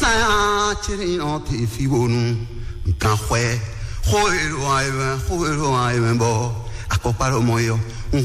sa chiri o ti fi bonu kan khwe khoiro aiwen bo akoparo moyo